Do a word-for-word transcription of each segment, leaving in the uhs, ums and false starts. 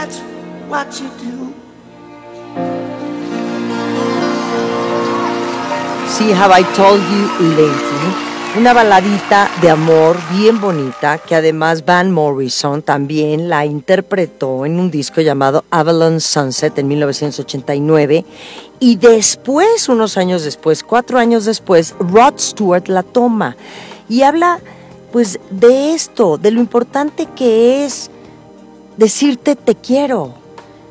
that's what you do. See Have I Told You Lately, una baladita de amor bien bonita que además Van Morrison también la interpretó en un disco llamado Avalon Sunset en mil novecientos ochenta y nueve, y después, unos años después, cuatro años después, Rod Stewart la toma y habla pues de esto, de lo importante que es decirte te quiero.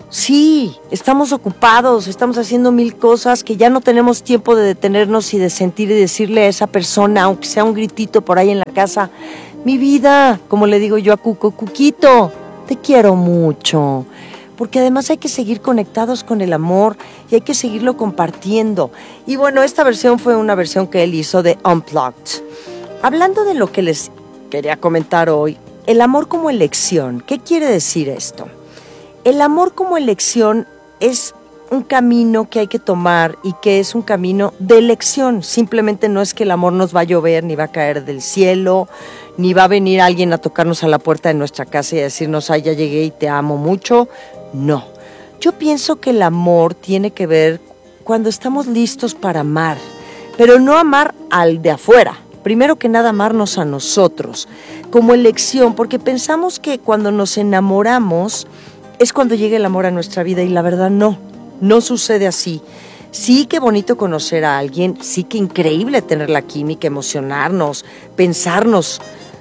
Sí, estamos ocupados, estamos haciendo mil cosas que ya no tenemos tiempo de detenernos y de sentir y decirle a esa persona, aunque sea un gritito por ahí en la casa, mi vida, como le digo yo a Cuco, Cuquito, te quiero mucho. Porque además hay que seguir conectados con el amor y hay que seguirlo compartiendo. Y bueno, esta versión fue una versión que él hizo de Unplugged. Hablando de lo que les quería comentar hoy, el amor como elección, ¿qué quiere decir esto? El amor como elección es un camino que hay que tomar y que es un camino de elección. Simplemente no es que el amor nos va a llover, ni va a caer del cielo, ni va a venir alguien a tocarnos a la puerta de nuestra casa y a decirnos, ay, ya llegué y te amo mucho. No. Yo pienso que el amor tiene que ver cuando estamos listos para amar, pero no amar al de afuera. Primero que nada, amarnos a nosotros como elección, porque pensamos que cuando nos enamoramos es cuando llega el amor a nuestra vida y la verdad no, no sucede así. Sí, qué bonito conocer a alguien, sí, qué increíble tener la química, emocionarnos, pensarnos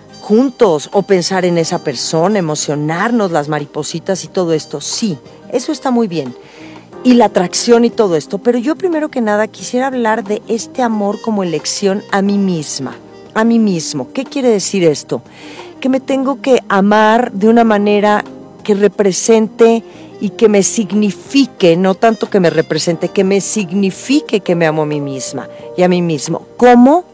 juntos o pensar en esa persona, emocionarnos, las maripositas y todo esto, sí, eso está muy bien. Y la atracción y todo esto, pero yo primero que nada quisiera hablar de este amor como elección a mí misma, a mí mismo. ¿Qué quiere decir esto? Que me tengo que amar de una manera que represente y que me signifique, no tanto que me represente, que me signifique que me amo a mí misma y a mí mismo. ¿Cómo?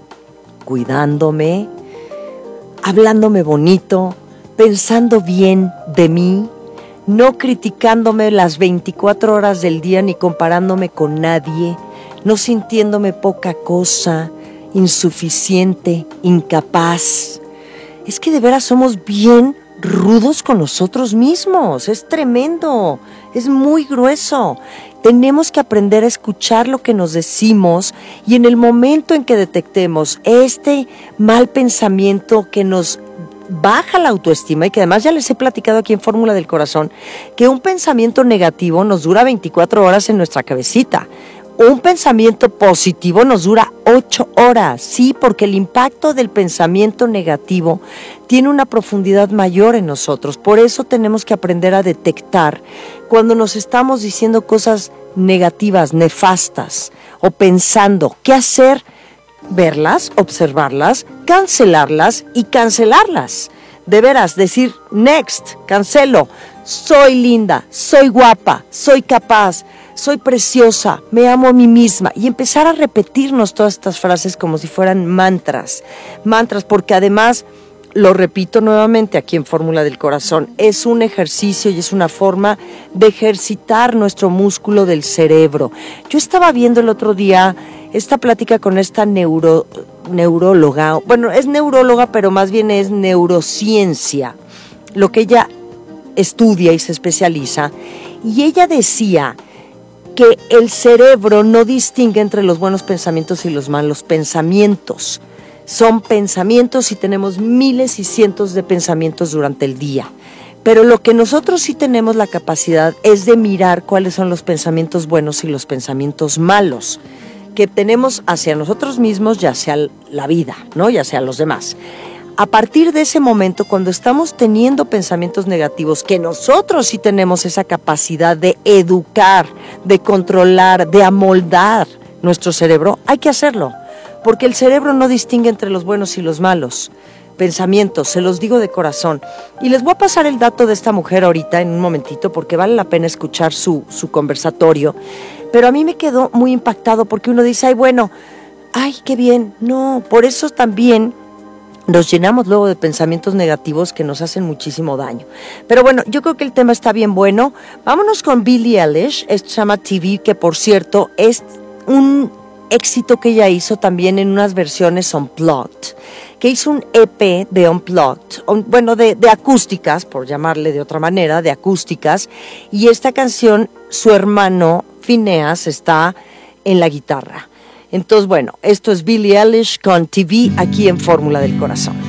Cuidándome, hablándome bonito, pensando bien de mí, no criticándome las veinticuatro horas del día ni comparándome con nadie, no sintiéndome poca cosa, insuficiente, incapaz. Es que de veras somos bien rudos con nosotros mismos, es tremendo, es muy grueso. Tenemos que aprender a escuchar lo que nos decimos y en el momento en que detectemos este mal pensamiento que nos baja la autoestima y que además ya les he platicado aquí en Fórmula del Corazón, que un pensamiento negativo nos dura veinticuatro horas en nuestra cabecita. Un pensamiento positivo nos dura ocho horas, sí, porque el impacto del pensamiento negativo tiene una profundidad mayor en nosotros. Por eso tenemos que aprender a detectar cuando nos estamos diciendo cosas negativas, nefastas, o pensando qué hacer, verlas, observarlas, cancelarlas y cancelarlas. De veras, decir, next, cancelo, soy linda, soy guapa, soy capaz, soy preciosa, me amo a mí misma, y empezar a repetirnos todas estas frases como si fueran mantras, mantras, porque además, lo repito nuevamente aquí en Fórmula del Corazón, es un ejercicio y es una forma de ejercitar nuestro músculo del cerebro. Yo estaba viendo el otro día esta plática con esta neuro, neuróloga, bueno, es neuróloga, pero más bien es neurociencia, lo que ella estudia y se especializa, y ella decía que el cerebro no distingue entre los buenos pensamientos y los malos pensamientos. Son pensamientos y tenemos miles y cientos de pensamientos durante el día. Pero lo que nosotros sí tenemos la capacidad es de mirar cuáles son los pensamientos buenos y los pensamientos malos que tenemos hacia nosotros mismos y hacia la vida, ¿no? Y hacia los demás. A partir de ese momento, cuando estamos teniendo pensamientos negativos, que nosotros sí tenemos esa capacidad de educar, de controlar, de amoldar nuestro cerebro, hay que hacerlo, porque el cerebro no distingue entre los buenos y los malos pensamientos, se los digo de corazón. Y les voy a pasar el dato de esta mujer ahorita en un momentito, porque vale la pena escuchar su, su conversatorio, pero a mí me quedó muy impactado porque uno dice, ay, bueno, ay, qué bien, no, por eso también nos llenamos luego de pensamientos negativos que nos hacen muchísimo daño. Pero bueno, yo creo que el tema está bien bueno. Vámonos con Billie Eilish. Esto se llama T V, que por cierto es un éxito que ella hizo también en unas versiones unplugged, que hizo un E P de Unplugged, un, bueno, de, de acústicas, por llamarle de otra manera, de acústicas, y esta canción, su hermano Phineas está en la guitarra. Entonces, bueno, esto es Billie Eilish con T V aquí en Fórmula del Corazón.